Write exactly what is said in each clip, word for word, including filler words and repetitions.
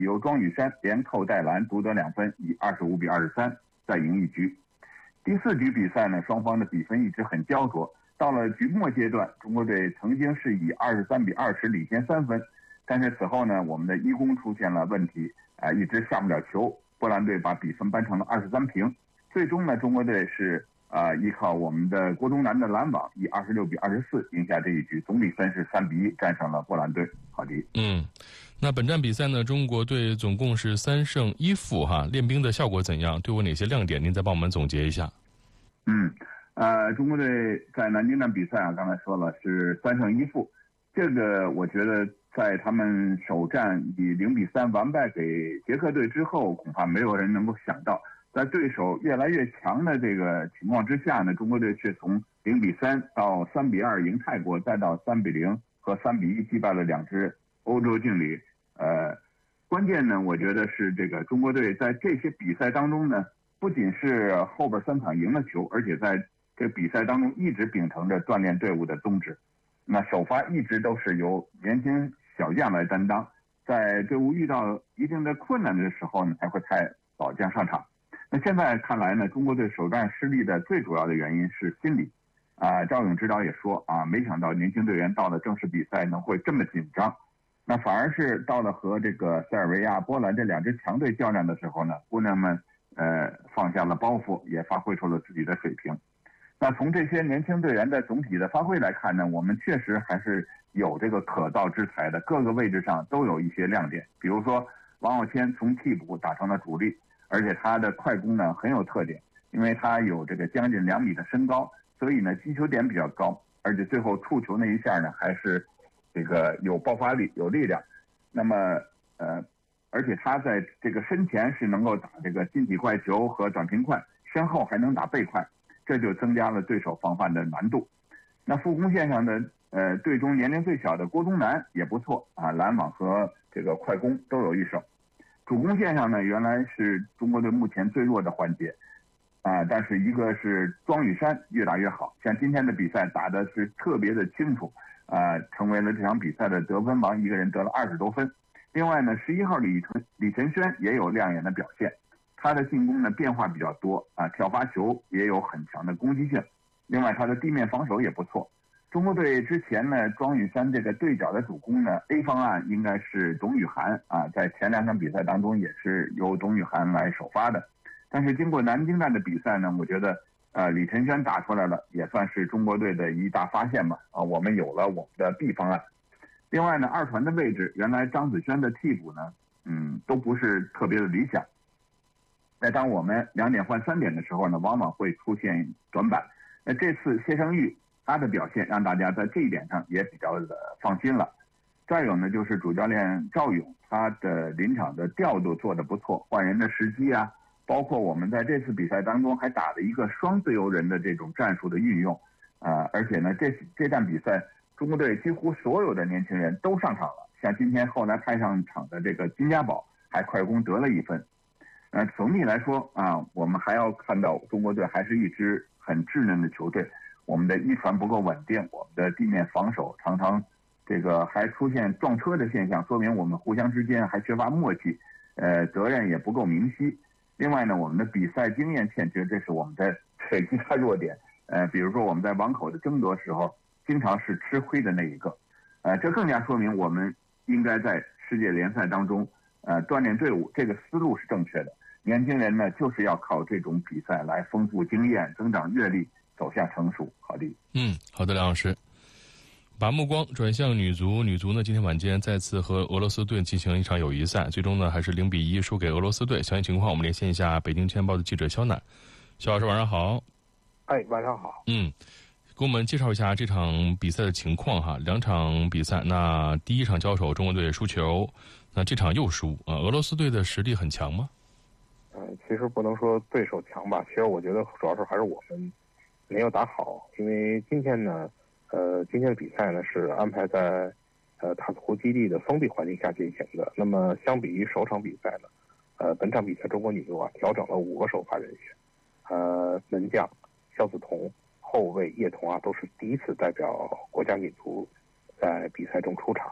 由庄宇珊连扣带拦独得两分，以二十五比二十三再赢一局。第四局比赛呢，双方的比分一直很焦灼。到了局末阶段，中国队曾经是以二十三比二十领先三分，但是此后呢，我们的一攻出现了问题，啊、呃，一直下不了球。波兰队把比分扳成了二十三平。最终呢，中国队是啊、呃、依靠我们的郭冬南的拦网，以二十六比二十四赢下这一局，总比分是三比一战胜了波兰队。好的， 嗯，那本站比赛呢，中国队总共是三胜一负哈，练兵的效果怎样？对我哪些亮点？您再帮我们总结一下。 嗯。呃，中国队在南京站比赛啊，刚才说了是三胜一负，这个我觉得在他们首战以零比三完败给捷克队之后，恐怕没有人能够想到，在对手越来越强的这个情况之下呢，中国队却从零比三到三比二赢泰国，再到三比零和三比一击败了两支欧洲劲旅。呃，关键呢，我觉得是这个中国队在这些比赛当中呢，不仅是后边三场赢了球，而且在这比赛当中一直秉承着锻炼队伍的宗旨，那首发一直都是由年轻小将来担当，在队伍遇到一定的困难的时候呢，才会派老将上场。那现在看来呢，中国队首战失利的最主要的原因是心理。啊，赵勇指导也说啊，没想到年轻队员到了正式比赛能会这么紧张，那反而是到了和这个塞尔维亚、波兰这两支强队较量的时候呢，姑娘们呃放下了包袱，也发挥出了自己的水平。那从这些年轻队员的总体的发挥来看呢，我们确实还是有这个可造之材的，各个位置上都有一些亮点。比如说王傲谦从替补打成了主力，而且他的快攻呢很有特点，因为他有这个将近两米的身高，所以呢击球点比较高，而且最后触球那一下呢还是这个有爆发力、有力量。那么呃，而且他在这个身前是能够打这个近体快球和短平快，身后还能打背快。这就增加了对手防范的难度。那副攻线上的呃队中年龄最小的郭冬南也不错啊，拦网和这个快攻都有一手。主攻线上呢，原来是中国队目前最弱的环节啊，但是一个是庄宇珊越打越好，像今天的比赛打的是特别的清楚啊，成为了这场比赛的得分王，一个人得了二十多分。另外呢，十一号李晨李晨轩也有亮眼的表现。他的进攻呢变化比较多啊，挑发球也有很强的攻击性。另外，他的地面防守也不错。中国队之前呢，庄宇珊这个对角的主攻呢 ，A 方案应该是董宇涵啊，在前两场比赛当中也是由董宇涵来首发的。但是经过南京站的比赛呢，我觉得呃李晨轩打出来了，也算是中国队的一大发现吧啊，我们有了我们的 B 方案。另外呢，二传的位置原来张子萱的替补呢，嗯，都不是特别的理想。那当我们两点换三点的时候呢，往往会出现短板。那这次谢胜玉他的表现让大家在这一点上也比较的放心了。再有呢，就是主教练赵勇他的临场的调度做得不错，换人的时机啊，包括我们在这次比赛当中还打了一个双自由人的这种战术的运用啊、呃，而且呢，这这站比赛中国队几乎所有的年轻人都上场了，像今天后来派上场的这个金家宝还快攻得了一分。呃，总体来说啊，我们还要看到中国队还是一支很稚嫩的球队。我们的一传不够稳定，我们的地面防守常常这个还出现撞车的现象，说明我们互相之间还缺乏默契，呃，责任也不够明晰。另外呢，我们的比赛经验欠缺，这是我们的这一大弱点。呃，比如说我们在网口的争夺时候，经常是吃亏的那一个。呃，这更加说明我们应该在世界联赛当中，呃，锻炼队伍，这个思路是正确的。年轻人呢，就是要靠这种比赛来丰富经验、增长阅历、走向成熟。好的， 嗯，好的，梁老师。把目光转向女足，女足呢今天晚间再次和俄罗斯队进行一场友谊赛，最终呢还是零比一输给俄罗斯队。详细情况我们连线一下北京青年报的记者肖楠。肖老师晚上好。 哎，晚上好。 嗯，给我们介绍一下这场比赛的情况哈。两场比赛，那第一场交手中国队输球，那这场又输啊、呃。俄罗斯队的实力很强吗？ 呃，其实不能说对手强吧，其实我觉得主要是还是我们没有打好。因为今天呢，呃，今天的比赛呢是安排在呃塔斯湖基地的封闭环境下进行的。那么相比于首场比赛呢，呃，本场比赛中国女足啊调整了五个首发人选，呃，门将肖子彤、后卫叶童啊都是第一次代表国家女足在比赛中出场。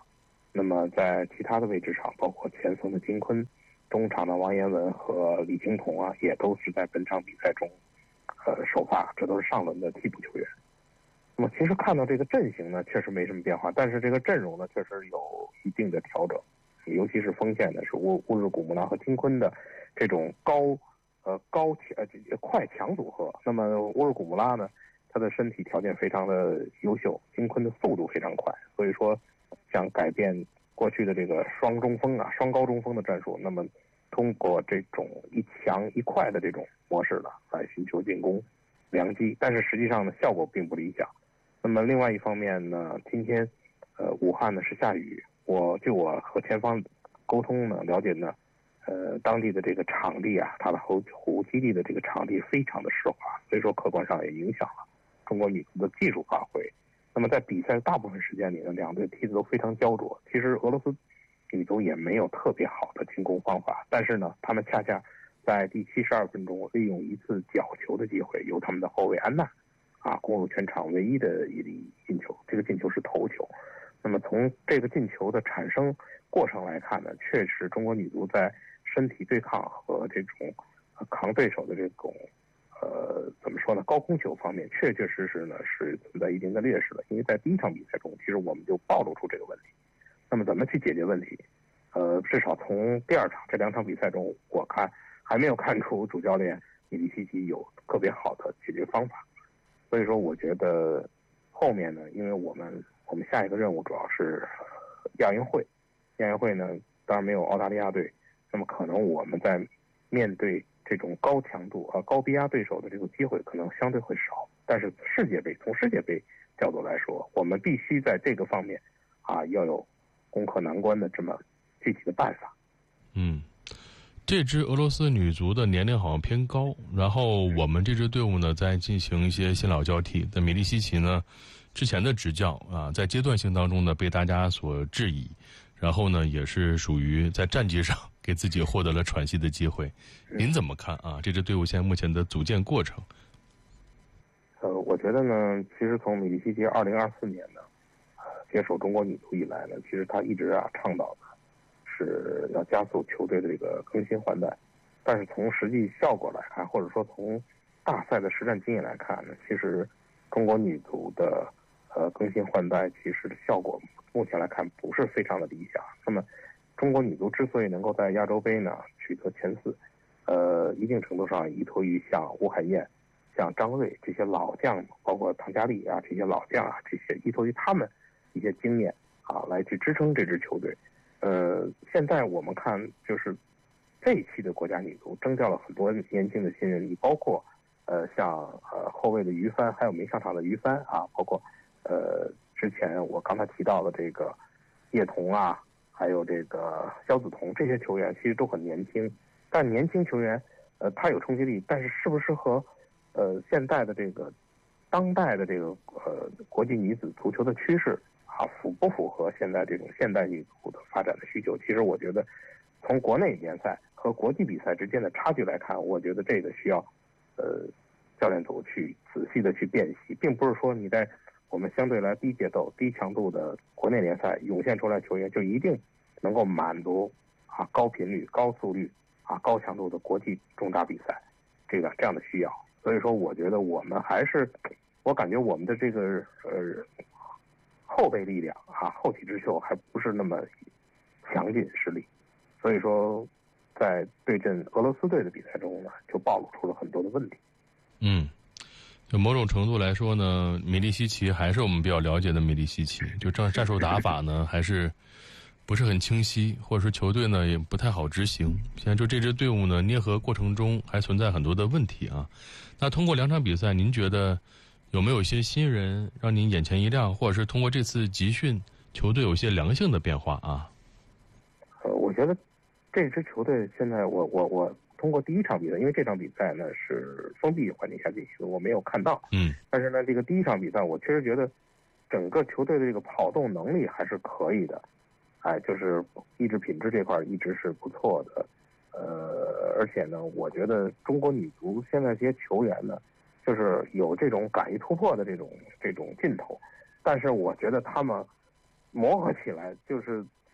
那么在其他的位置上，包括前锋的金坤、中场的王彦文和李青桐啊，也都是在本场比赛中，呃，首发，这都是上轮的替补球员。那么其实看到这个阵型呢，确实没什么变化，但是这个阵容呢，确实有一定的调整，尤其是锋线呢是乌乌日古木拉和金坤的这种高呃高强呃快强组合。那么乌日古木拉呢，他的身体条件非常的优秀，金坤的速度非常快，所以说想改变过去的这个双中锋啊双高中锋的战术，那么通过这种一强一快的这种模式呢，来寻求进攻良机，但是实际上呢效果并不理想。那么另外一方面呢，今天呃武汉呢是下雨，我就我和前方沟通呢了解呢，呃当地的这个场地啊，它的后湖基地的这个场地非常的湿滑，所以说客观上也影响了中国女足的技术发挥。那么在比赛大部分时间里呢，两队踢得都非常焦灼。其实俄罗斯女足也没有特别好的进攻方法，但是呢，他们恰恰在第七十二分钟利用一次角球的机会，由他们的后卫安娜啊攻入全场唯一的一粒进球，这个进球是头球。那么从这个进球的产生过程来看呢，确实中国女足在身体对抗和这种扛对手的这种呃怎么说呢高空球方面，确确实实呢是存在一定的劣势的。因为在第一场比赛中，其实我们就暴露出这个问题。那么怎么去解决问题？呃，至少从第二场这两场比赛中，我看还没有看出主教练米利西奇有特别好的解决方法。所以说，我觉得后面呢，因为我们我们下一个任务主要是亚运会，亚运会呢当然没有澳大利亚队，那么可能我们在面对这种高强度啊高逼压对手的这个机会可能相对会少。但是世界杯从世界杯角度来说，我们必须在这个方面啊要有攻克难关的这么具体的办法。 嗯。这支俄罗斯女足的年龄好像偏高，然后我们这支队伍呢在进行一些新老交替。但米利西奇呢之前的执教啊，在阶段性当中呢被大家所质疑，然后呢也是属于在战绩上给自己获得了喘息的机会。您怎么看啊？这支队伍现在目前的组建过程？ 呃，我觉得呢，其实从米利西奇二零二四年呢，呃，接手中国女足以来呢，其实他一直啊倡导的是要加速球队的这个更新换代，但是从实际效果来看，或者说从大赛的实战经验来看呢，其实中国女足的呃更新换代其实效果目前来看不是非常的理想。那么中国女足之所以能够在亚洲杯呢取得前四，呃，一定程度上依托于像吴海燕、像张睿这些老将，包括唐佳丽啊这些老将啊，这些依托于他们一些经验啊来去支撑这支球队。呃，现在我们看就是这一期的国家女足征调了很多年轻的新人，你包括呃像呃后卫的于帆，还有没上场的于帆啊，包括呃之前我刚才提到的这个叶童啊，还有这个肖子彤，这些球员其实都很年轻，但年轻球员呃他有冲击力，但是适不适合呃现在的这个当代的这个呃国际女子足球的趋势啊，符不符合现在这种现代女足的发展的需求？其实我觉得，从国内联赛和国际比赛之间的差距来看，我觉得这个需要，呃，教练组去仔细的去辨析，并不是说你在我们相对来低节奏、低强度的国内联赛涌现出来球员就一定能够满足啊高频率、高速率啊高强度的国际重大比赛这个这样的需要。所以说，我觉得我们还是，我感觉我们的这个呃。后备力量啊，后起之秀还不是那么强劲实力，所以说，在对阵俄罗斯队的比赛中呢，就暴露出了很多的问题。 嗯，就某种程度来说呢，米利西奇还是我们比较了解的米利西奇，就这战术打法呢还是不是很清晰，或者说球队呢也不太好执行。现在就这支队伍呢捏合过程中还存在很多的问题啊。那通过两场比赛，您觉得有没有一些新人让您眼前一亮，或者是通过这次集训，球队有些良性的变化啊？ 呃，我觉得这支球队现在我，我我我通过第一场比赛，因为这场比赛呢是封闭环境下进行，我没有看到。 嗯。 但是呢，这个第一场比赛，我确实觉得整个球队的这个跑动能力还是可以的，哎，就是意志品质这块一直是不错的。呃，而且呢，我觉得中国女足现在这些球员呢，就是有这种敢于突破的这种这种劲头，但是我觉得他们磨合起来就是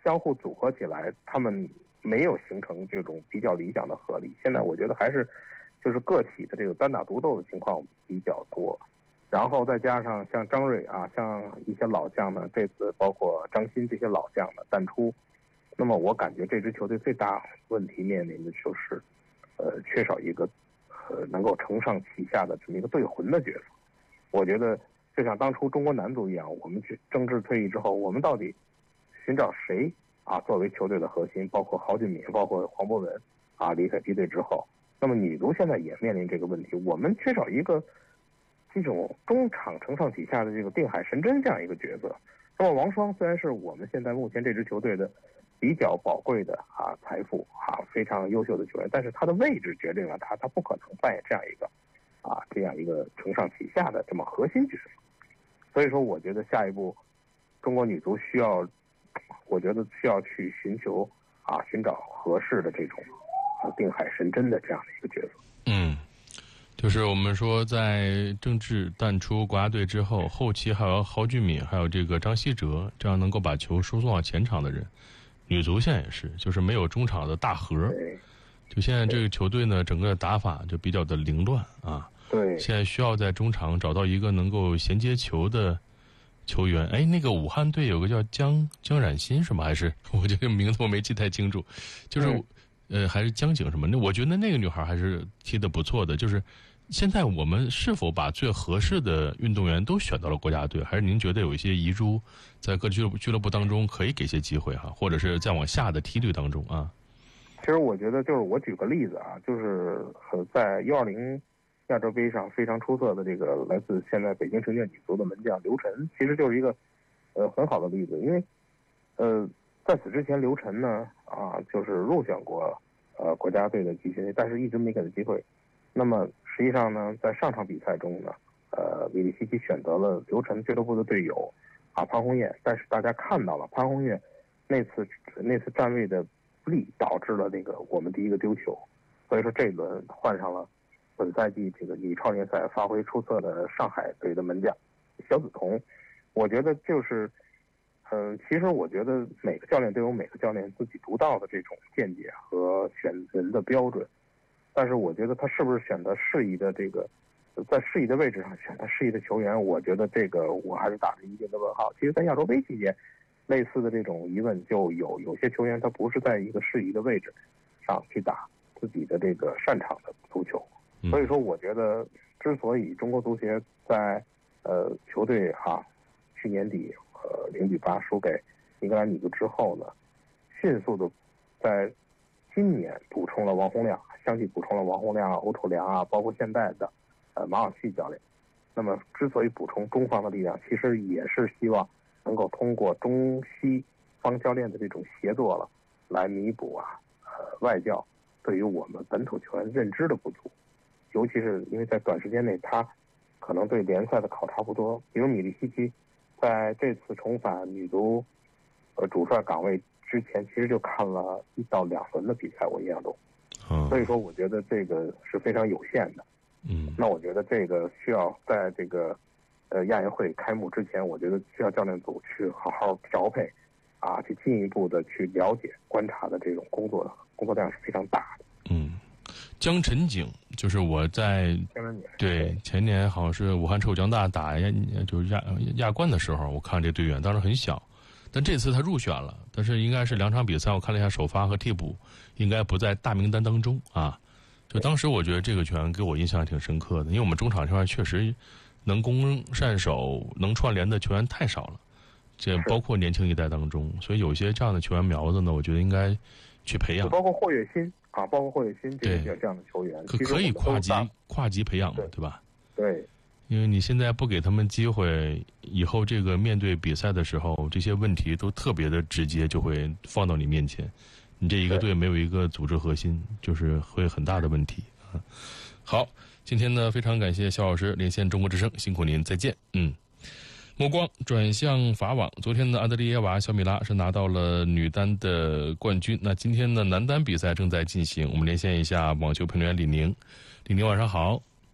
相互组合起来，他们没有形成这种比较理想的合力。现在我觉得还是就是个体的这个单打独斗的情况比较多，然后再加上像张睿啊，像一些老将呢，这次包括张鑫这些老将的淡出，那么我感觉这支球队最大问题面临的就是，呃，缺少一个呃能够承上启下的这么一个队魂的角色。我觉得就像当初中国男足一样，我们去郑智退役之后，我们到底寻找谁啊作为球队的核心？包括郝俊敏，包括黄博文啊离开敌对之后，那么女足现在也面临这个问题，我们缺少一个这种中场承上启下的这个定海神针这样一个角色。那么王霜虽然是我们现在目前这支球队的比较宝贵的啊财富啊非常优秀的球员，但是他的位置决定了他他不可能扮演这样一个啊这样一个承上启下的这么核心角色。所以说我觉得下一步中国女足需要我觉得需要去寻求啊寻找合适的这种啊定海神针的这样的一个角色。 嗯，就是我们说在郑智淡出国家队之后，后期还有郝俊敏还有这个张稀哲这样能够把球输送到前场的人，女足现在也是就是没有中场的大核。就现在这个球队呢整个打法就比较的凌乱啊。 对， 现在需要在中场找到一个能够衔接球的球员。哎，那个武汉队有个叫江江冉欣是吗？还是我这个名字我没记太清楚，就是、嗯、呃还是江景什么？那我觉得那个女孩还是踢得不错的。就是现在我们是否把最合适的运动员都选到了国家队，还是您觉得有一些遗珠在各俱乐部俱乐部当中可以给些机会哈，或者是再往下的梯队当中啊？ 其实我觉得就是我举个例子啊，就是呃在幺二零亚洲杯上非常出色的这个来自现在北京城建女足的门将刘晨，其实就是一个呃很好的例子。因为呃在此之前刘晨呢啊就是入选过呃国家队的集训队，但是一直没给他机会。那么实际上呢，在上场比赛中呢，呃米利西奇选择了刘晨俱乐部的队友啊潘宏彦，但是大家看到了潘宏彦那次那次站位的不利，导致了那个我们第一个丢球，所以说这一轮换上了本赛季这个女超联赛发挥出色的上海队的门将小梓潼。我觉得就是嗯、呃，其实我觉得每个教练都有每个教练自己独到的这种见解和选人的标准，但是我觉得他是不是选择适宜的这个在适宜的位置上选择适宜的球员，我觉得这个我还是打着一定的问号。其实在亚洲杯期间类似的这种疑问就有，有些球员他不是在一个适宜的位置上去打自己的这个擅长的足球。所以说我觉得之所以中国足协在呃球队哈、啊、去年底呃零比八输给英格兰女足之后呢，迅速的在今年补充了王洪亮，相继补充了王洪亮、欧楚良啊，包括现在的呃马晓旭教练。那么之所以补充中方的力量，其实也是希望能够通过中西方教练的这种协作了，来弥补啊呃外教对于我们本土球员认知的不足。尤其是因为在短时间内他可能对联赛的考察不多，比如米利西奇在这次重返女足呃主帅岗位之前，其实就看了一到两轮的比赛，我印象中， 嗯， 所以说我觉得这个是非常有限的。 嗯， 那我觉得这个需要在这个呃亚运会开幕之前，我觉得需要教练组去好好调配啊，去进一步的去了解观察的这种工作的工作量是非常大的。 嗯，江晨景就是我在对前年好像是武汉臭江大打亚就是亚亚冠的时候，我看这队员当时很小，但这次他入选了，但是应该是两场比赛我看了一下首发和替补，应该不在大名单当中啊。就当时我觉得这个球员给我印象挺深刻的，因为我们中场这块确实能攻善守、能串联的球员太少了，这包括年轻一代当中，所以有些这样的球员苗子呢，我觉得应该去培养， 包括霍跃新啊，包括霍跃新这个这样的球员， 可可以跨级跨级培养嘛，对吧？ 对， 因为你现在不给他们机会，以后这个面对比赛的时候，这些问题都特别的直接，就会放到你面前。你这一个队没有一个组织核心，就是会很大的问题啊。好，今天呢非常感谢肖老师连线中国之声，辛苦您，再见。嗯，目光转向法网，昨天呢安德烈耶娃小米拉是拿到了女单的冠军。那今天呢男单比赛正在进行，我们连线一下网球评论员李宁。李宁晚上好。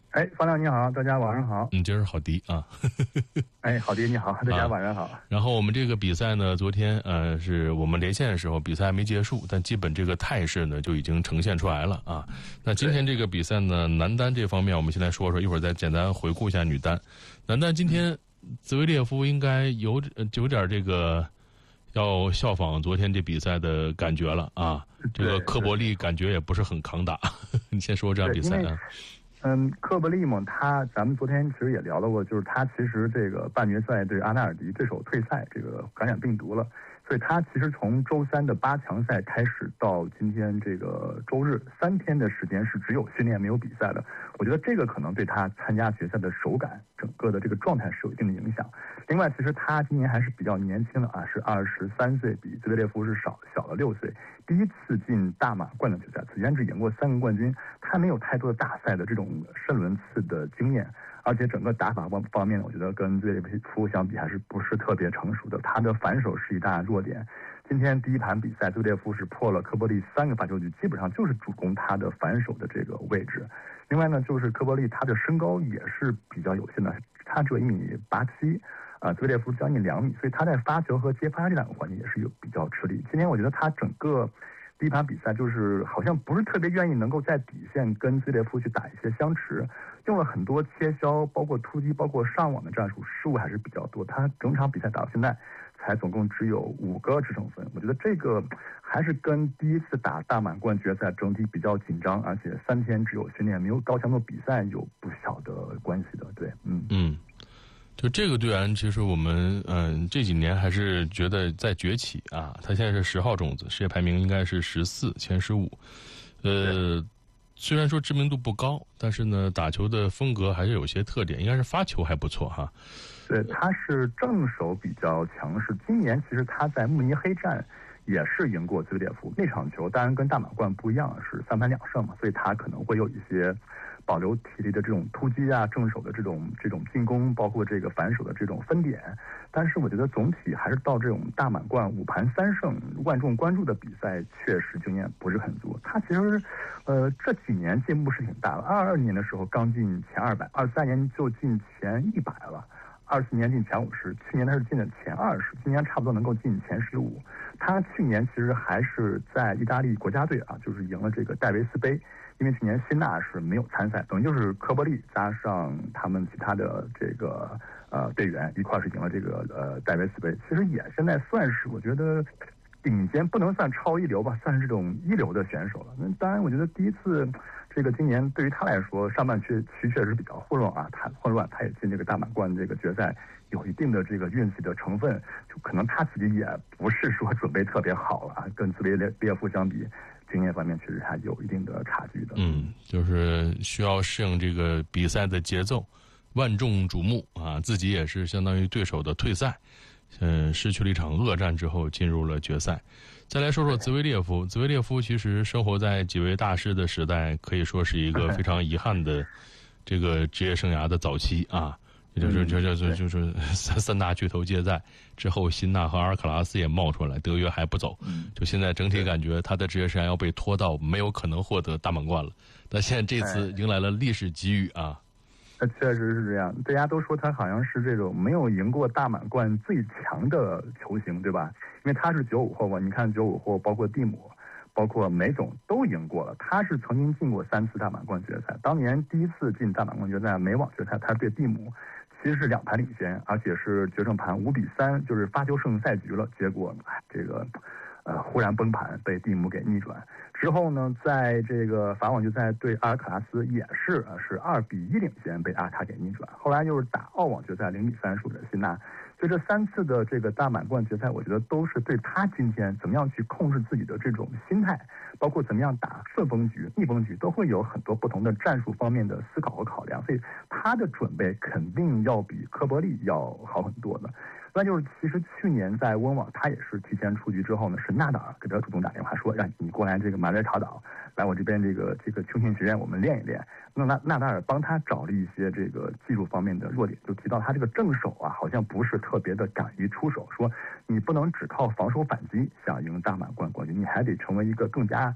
哎，方亮你好，大家晚上好。 嗯，今儿好迪啊。 哎，好迪你好，大家晚上好。 啊、然后我们这个比赛呢，昨天呃是我们连线的时候，比赛还没结束，但基本这个态势呢就已经呈现出来了啊。那今天这个比赛呢，男单这方面我们先来说说，一会儿再简单回顾一下女单。男单今天兹维列夫应该有有点这个要效仿昨天这比赛的感觉了啊。这个科伯利感觉也不是很抗打。你先说这场比赛啊。 嗯，科伯利嘛，他咱们昨天其实也聊到过，就是他其实这个半决赛对阿纳尔迪对手退赛，这个感染病毒了，所以他其实从周三的八强赛开始到今天这个周日三天的时间是只有训练没有比赛的。我觉得这个可能对他参加决赛的手感，整个的这个状态是有一定的影响。另外，其实他今年还是比较年轻的啊，是二十三岁，比兹维列夫是少小了六岁。第一次进大满贯的决赛，此前只赢过三个冠军，他没有太多的大赛的这种深轮次的经验，而且整个打法方方面，我觉得跟兹维列夫相比还是不是特别成熟的。他的反手是一大弱点。今天第一盘比赛，兹维列夫是破了科伯利三个发球局，基本上就是主攻他的反手的这个位置。另外呢，就是科伯利他的身高也是比较有限的，他只有一米八七。啊，兹维列夫将近两米，所以他在发球和接发这两个环节也是有比较吃力。今天我觉得他整个第一盘比赛就是好像不是特别愿意能够在底线跟兹维列夫去打一些相持，用了很多切削，包括突击，包括上网的战术，失误还是比较多。他整场比赛打到现在才总共只有五个制胜分，我觉得这个还是跟第一次打大满贯决赛整体比较紧张，而且三天只有训练没有高强度比赛有不小的关系的。对，嗯嗯。就这个队员，其实我们嗯这几年还是觉得在崛起啊。他现在是十号种子，世界排名应该是十四，前十五。呃，虽然说知名度不高，但是呢，打球的风格还是有些特点，应该是发球还不错哈。 对，他是正手比较强势。今年其实他在慕尼黑站也是赢过兹维列夫那场球，当然跟大满贯不一样，是三盘两胜嘛，所以他可能会有一些保留体力的这种突击啊，正手的这种这种进攻，包括这个反手的这种分点。但是我觉得总体还是到这种大满贯五盘三胜万众关注的比赛，确实经验不是很足。他其实，呃，这几年进步是挺大的。二二年的时候刚进前二百，二三年就进前一百了。二四年进前五十，去年他是进了前二十，今年差不多能够进前十五。他去年其实还是在意大利国家队啊，就是赢了这个戴维斯杯。因为去年辛纳是没有参赛，等于就是科伯利加上他们其他的这个呃队员一块是赢了这个呃戴维斯杯。其实也现在算是我觉得顶尖，不能算超一流吧，算是这种一流的选手了。那当然，我觉得第一次这个今年对于他来说，上半区区确实比较混乱啊，他混乱，他也进这个大满贯这个决赛，有一定的这个运气的成分，就可能他自己也不是说准备特别好了啊，跟兹维列夫相比。经验方面确实还有一定的差距的。 嗯，就是需要适应这个比赛的节奏，万众瞩目啊，自己也是相当于对手的退赛，嗯，失去了一场恶战之后进入了决赛。再来说说兹维列夫，兹维列夫其实生活在几位大师的时代，可以说是一个非常遗憾的这个职业生涯的早期啊。也就是就就就就是三三大巨头皆在之后，辛纳和阿尔卡拉斯也冒出来，德约还不走，就现在整体感觉他的职业生涯要被拖到没有可能获得大满贯了。但现在这次迎来了历史机遇啊！ 呃，确实是这样，大家都说他好像是这种没有赢过大满贯最强的球星，对吧？因为他是九五后嘛，你看九五后包括蒂姆。包括梅总都赢过了，他是曾经进过三次大满贯决赛。当年第一次进大满贯决赛美网决赛，他对蒂姆其实是两盘领先，而且是决胜盘五比三，就是发球胜赛局了。结果这个呃忽然崩盘，被蒂姆给逆转。之后呢，在这个法网决赛对阿尔卡拉斯也是是二比一领先，被阿卡给逆转。后来又是打澳网决赛零比三输给辛纳。就这三次的这个大满贯决赛，我觉得都是对他今天怎么样去控制自己的这种心态，包括怎么样打顺风局、逆风局，都会有很多不同的战术方面的思考和考量。所以他的准备肯定要比科伯利要好很多的。那就是其实去年在温网，他也是提前出局之后呢，是纳达尔给他主动打电话说，让你过来这个马略卡岛，来我这边这个这个球训学院我们练一练。那纳纳达尔帮他找了一些这个技术方面的弱点，就提到他这个正手啊，好像不是特别的敢于出手，说你不能只靠防守反击想赢大满贯冠军，你还得成为一个更加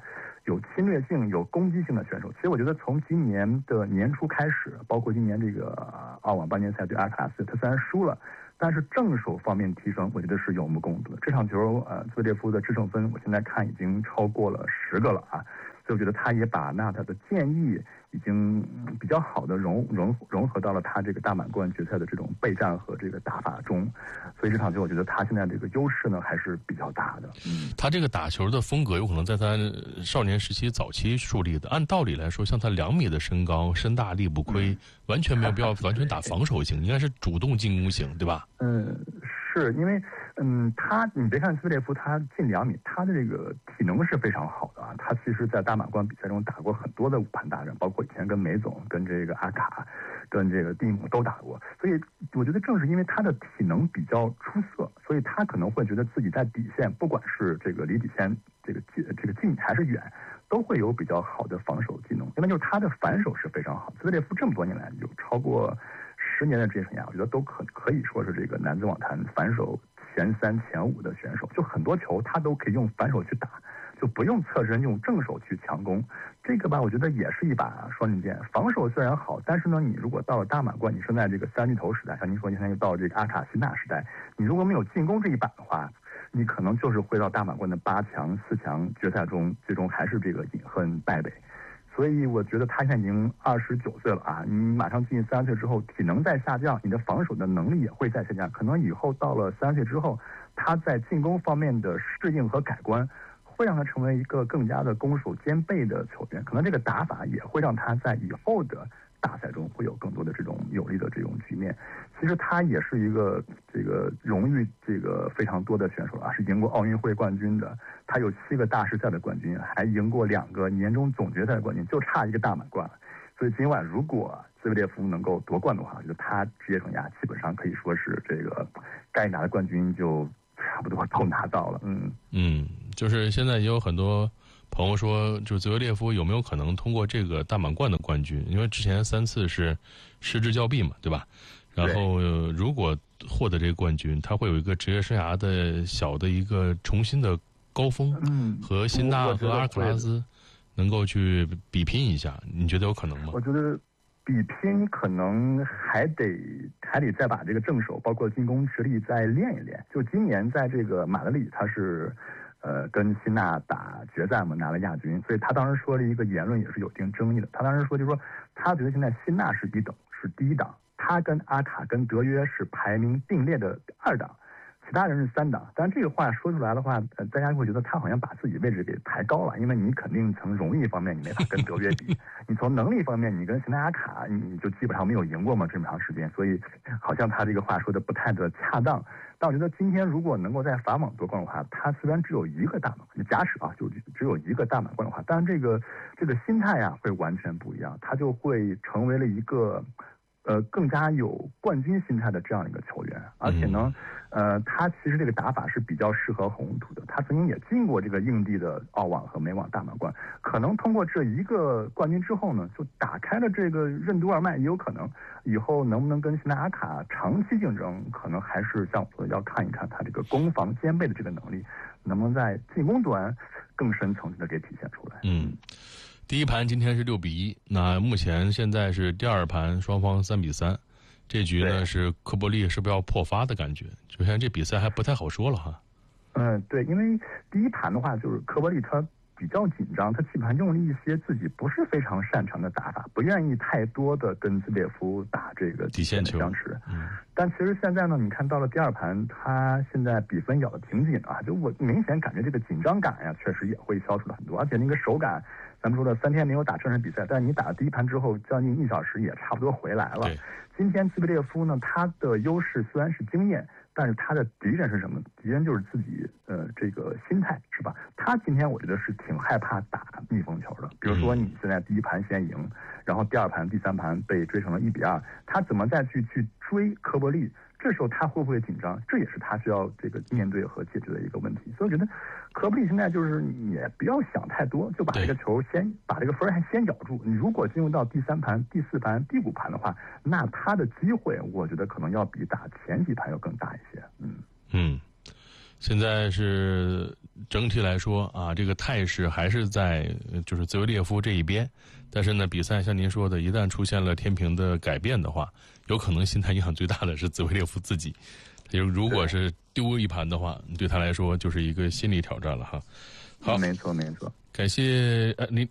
有侵略性、有攻击性的选手。其实我觉得从今年的年初开始，包括今年这个澳网半决赛对阿卡斯，他虽然输了，但是正手方面提升，我觉得是有目共睹的。这场球，呃，兹维列夫的制胜分，我现在看已经超过了十个了啊。所以我觉得他也把纳达的建议已经比较好的融融融合到了他这个大满贯决赛的这种备战和这个打法中，所以这场球我觉得他现在这个优势呢还是比较大的。 嗯，他这个打球的风格有可能在他少年时期早期树立的。按道理来说，像他两米的身高，身大力不亏，嗯、完全没有必要完全打防守型，应该是主动进攻型，对吧？ 嗯，是因为。嗯，他你别看兹维列夫，他近两米，他的这个体能是非常好的啊。他其实，在大满贯比赛中打过很多的五盘大战，包括以前跟梅总、跟这个阿卡、跟这个蒂姆都打过。所以，我觉得正是因为他的体能比较出色，所以他可能会觉得自己在底线，不管是这个离底线这个近这个近还是远，都会有比较好的防守技能。另外就是他的反手是非常好。兹维列夫这么多年来有超过十年的职业生涯，我觉得都可可以说是这个男子网坛反手前三前五的选手，就很多球他都可以用反手去打，就不用侧身用正手去强攻。这个吧，我觉得也是一把双刃剑。防守虽然好，但是呢，你如果到了大满贯，你生在这个三巨头时代，像您说，您现在又到了这个阿卡西纳时代，你如果没有进攻这一板的话，你可能就是会到大满贯的八强、四强决赛中，最终还是这个饮恨败北。所以我觉得他现在已经二十九岁了啊，你马上进三十岁之后，体能在下降，你的防守的能力也会在下降。可能以后到了三十岁之后，他在进攻方面的适应和改观，会让他成为一个更加的攻守兼备的球员。可能这个打法也会让他在以后的大赛中会有更多的这种有利的这种局面。其实他也是一个这个荣誉这个非常多的选手啊，是赢过奥运会冠军的，他有七个大师赛的冠军，还赢过两个年终总决赛的冠军，就差一个大满贯。所以今晚如果兹维列夫能够夺冠的话，我觉得他职业生涯基本上可以说是这个该拿的冠军就差不多都拿到了。嗯嗯，就是现在也有很多朋友说，就兹维列夫有没有可能通过这个大满贯的冠军？因为之前三次是失之交臂嘛，对吧？然后、呃、如果获得这个冠军，他会有一个职业生涯的小的一个重新的高峰， 嗯， 和辛纳和阿克拉斯能够去比拼一下，你觉得有可能吗？ 我觉得比拼可能还得还得再把这个正手包括进攻实力再练一练。就今年在这个马德里，他是呃跟辛纳打决赛嘛，拿了亚军，所以他当时说了一个言论也是有一定争议的。他当时说就是说，他觉得现在辛纳是一等，是第一档。他跟阿卡跟德约是排名并列的二档，其他人是三档。但这个话说出来的话，呃，大家会觉得他好像把自己位置给抬高了，因为你肯定从荣誉方面你没法跟德约比，你从能力方面你跟辛纳阿卡你就基本上没有赢过嘛这么长时间，所以好像他这个话说的不太的恰当。但我觉得今天如果能够在法网夺冠的话，他虽然只有一个大满贯，假使啊就只有一个大满贯的话，但是这个这个心态啊会完全不一样，他就会成为了一个呃，更加有冠军心态的这样一个球员，而且呢，呃，他其实这个打法是比较适合红土的。他曾经也进过这个硬地的澳网和美网大满贯，可能通过这一个冠军之后呢，就打开了这个任督二脉，也有可能以后能不能跟辛纳阿卡长期竞争，可能还是像我说的要看一看他这个攻防兼备的这个能力，能不能在进攻端更深层次的给体现出来。 嗯。第一盘今天是六比一，那目前现在是第二盘双方三比三，这局呢是科波利是不是要破发的感觉？就现在这比赛还不太好说了哈。 嗯，对，因为第一盘的话就是科波利他比较紧张，他基本上用了一些自己不是非常擅长的打法，不愿意太多的跟兹列夫打这个底线球相持。嗯，但其实现在呢，你看到了第二盘，他现在比分咬得挺紧啊，就我明显感觉这个紧张感呀，确实也会消除了很多，而且那个手感。咱们说的三天没有打正式比赛，但是你打了第一盘之后，将近一小时也差不多回来了。今天兹维列夫呢，他的优势虽然是经验，但是他的敌人是什么？敌人就是自己呃这个心态，是吧？他今天我觉得是挺害怕打逆风球的。比如说你现在第一盘先赢，然后第二盘、第三盘被追成了一比二，他怎么再去去追科波利？这时候他会不会紧张？这也是他需要这个面对和解决的一个问题。所以我觉得科波利现在就是也不要想太多，就把这个球先把这个分还先咬住。你如果进入到第三盘、第四盘、第五盘的话，那他的机会我觉得可能要比打前几盘要更大一些。嗯嗯， 现在是整体来说啊，这个态势还是在就是兹维列夫这一边，但是呢，比赛像您说的，一旦出现了天平的改变的话，有可能心态影响最大的是兹维列夫自己。就如果是丢一盘的话，对他来说就是一个心理挑战了哈。好， 没错没错。 感谢呃您